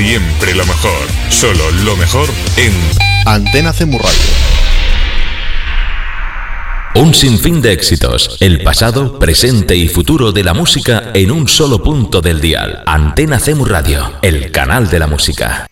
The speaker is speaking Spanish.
Siempre lo mejor. Solo lo mejor en Antena CEMU Radio. Un sinfín de éxitos, el pasado, presente y futuro de la música en un solo punto del dial. Antena CEMU Radio, el canal de la música.